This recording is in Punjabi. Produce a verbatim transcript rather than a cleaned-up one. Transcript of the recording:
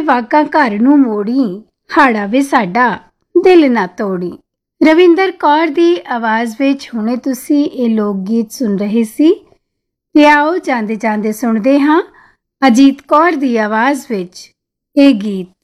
ਵਾਕਾਂ ਘਰ ਨੂੰ ਮੋੜੀ, ਹਾੜ ਆਵੇ ਸਾਡਾ ਦਿਲ ਨਾ ਤੋੜੀ। ਰਵਿੰਦਰ ਕੌਰ ਦੀ ਆਵਾਜ਼ ਵਿੱਚ ਹੁਣੇ ਤੁਸੀਂ ਇਹ ਲੋਕ ਗੀਤ ਸੁਣ ਰਹੇ ਸੀ। ਤੇ ਆਓ ਜਾਂਦੇ ਜਾਂਦੇ ਸੁਣਦੇ ਹਾਂ ਅਜੀਤ ਕੌਰ ਦੀ ਆਵਾਜ਼ ਵਿੱਚ ਇਹ ਗੀਤ।